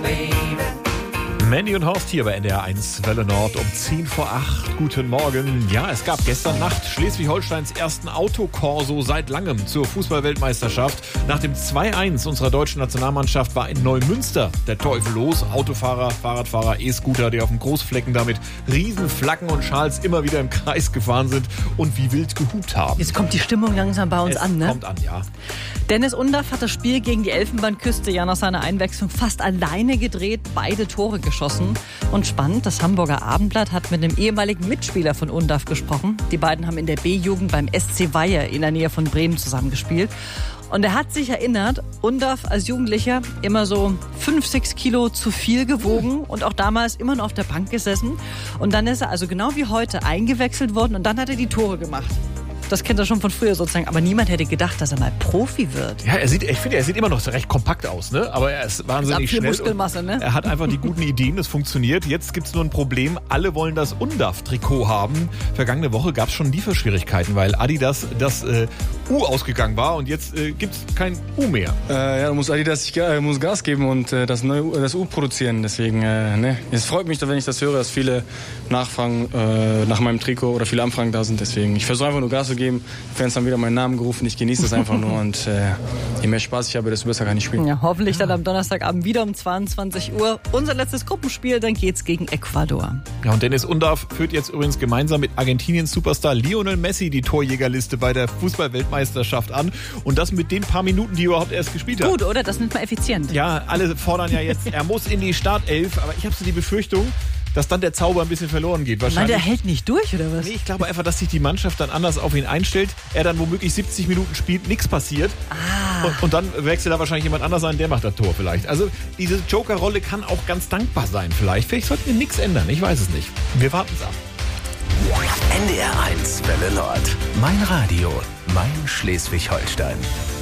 Mandy und Horst hier bei NDR 1 Welle Nord um 10 vor 8. Guten Morgen. Ja, es gab gestern Nacht Schleswig-Holsteins ersten Autokorso seit langem zur Fußball-Weltmeisterschaft. Nach dem 2-1 unserer deutschen Nationalmannschaft war in Neumünster der Teufel los. Autofahrer, Fahrradfahrer, E-Scooter, die auf dem Großflecken da mit Riesenflaggen und Schals immer wieder im Kreis gefahren sind und wie wild gehupt haben. Jetzt kommt die Stimmung langsam bei uns an, ne? Kommt an, ja. Dennis Undaff hat das Spiel gegen die Elfenbeinküste ja nach seiner Einwechslung fast alleine gedreht, beide Tore geschossen. Und spannend, das Hamburger Abendblatt hat mit einem ehemaligen Mitspieler von Undaff gesprochen. Die beiden haben in der B-Jugend beim SC Weihe in der Nähe von Bremen zusammengespielt. Und er hat sich erinnert, Undaff als Jugendlicher immer so 5-6 Kilo zu viel gewogen und auch damals immer noch auf der Bank gesessen. Und dann ist er also genau wie heute eingewechselt worden und dann hat er die Tore gemacht. Das kennt er schon von früher sozusagen, aber niemand hätte gedacht, dass er mal Profi wird. Ja, ich finde, er sieht immer noch recht kompakt aus, ne? Aber er ist wahnsinnig schnell. Muskelmasse, ne? Er hat einfach die guten Ideen, das funktioniert. Jetzt gibt es nur ein Problem, alle wollen das Undaff-Trikot haben. Vergangene Woche gab es schon Lieferschwierigkeiten, weil Adidas das U ausgegangen war und jetzt gibt es kein U mehr. Ja, da muss Adidas muss Gas geben und das U produzieren. Deswegen, es freut mich, wenn ich das höre, dass viele nachfragen nach meinem Trikot oder viele Anfragen da sind. Deswegen, ich versuche einfach nur Gas zu geben. Die Fans haben wieder meinen Namen gerufen, ich genieße das einfach nur und je mehr Spaß ich habe, desto besser kann ich spielen. Ja, hoffentlich dann am Donnerstagabend wieder um 22 Uhr. Unser letztes Gruppenspiel, dann geht's gegen Ecuador. Ja, und Dennis Undaff führt jetzt übrigens gemeinsam mit Argentiniens Superstar Lionel Messi die Torjägerliste bei der Fußball-Weltmeisterschaft an und das mit den paar Minuten, die er überhaupt erst gespielt hat. Gut, oder? Das nimmt man effizient. Ja, alle fordern ja jetzt, er muss in die Startelf, aber ich habe so die Befürchtung, dass dann der Zauber ein bisschen verloren geht. Weil der hält nicht durch, oder was? Nee, ich glaube einfach, dass sich die Mannschaft dann anders auf ihn einstellt. Er dann womöglich 70 Minuten spielt, nichts passiert. Und dann wechselt da wahrscheinlich jemand anders ein, der macht das Tor vielleicht. Also diese Joker-Rolle kann auch ganz dankbar sein vielleicht. Vielleicht sollten wir nichts ändern, ich weiß es nicht. Wir warten es ab. NDR 1 Welle Nord. Mein Radio, mein Schleswig-Holstein.